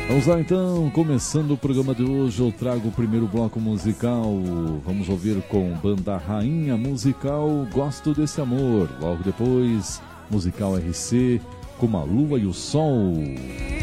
Vamos lá então, começando o programa de hoje, eu trago o primeiro bloco musical. Vamos ouvir com Banda Rainha Musical, Gosto Desse Amor. Logo depois, Musical RC, Com a Lua e o Sol.